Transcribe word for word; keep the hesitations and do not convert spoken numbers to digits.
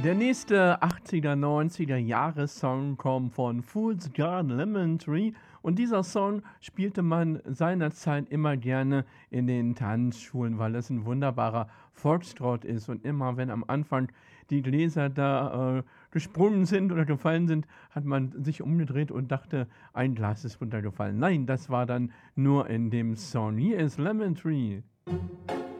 Der nächste achtziger, neunziger Jahres-Song kommt von Fool's Garden, Lemon Tree. Und dieser Song spielte man seinerzeit immer gerne in den Tanzschulen, weil es ein wunderbarer Foxtrot ist. Und immer wenn am Anfang die Gläser da äh, gesprungen sind oder gefallen sind, hat man sich umgedreht und dachte, ein Glas ist runtergefallen. Nein, das war dann nur in dem Song. Hier ist Lemon Tree.